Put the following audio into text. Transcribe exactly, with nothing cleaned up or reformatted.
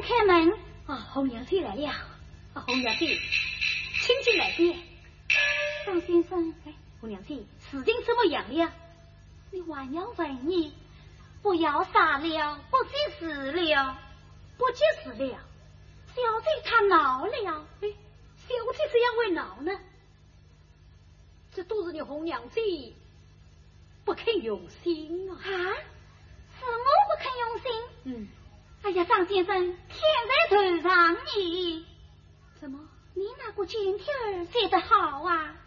开门。 啊，红娘子来了。啊，红娘子，请进来边。 张先生， 哎，红娘子，事情怎么样了？ 你还要问你？不要傻了，不及时了， 不及时了。 小姐她恼了。 哎，小姐怎样会恼呢？这都是你红娘子不肯用心啊！ 啊，是我不肯用心。 嗯， 哎呀，张先生，天在头上你。 什么？ 你那个卷条儿写得好啊！